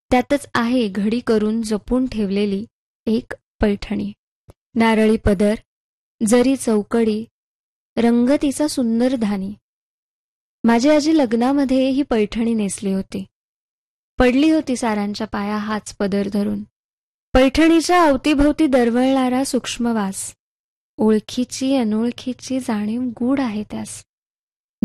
त्यातच आहे घडी करून जपून ठेवलेली एक पैठणी. नारळी पदर, जरी चौकडी, रंग तिचा सुंदर धानी. माझी आजी लग्नामध्ये ही पैठणी नेसली होती. पडली होती सारांच्या पाया हाच पदर धरून. पैठणीच्या अवतीभोवती दरवळणारा सूक्ष्म वास, ओळखीची अनोळखीची जाणीव गूढ आहे त्यास.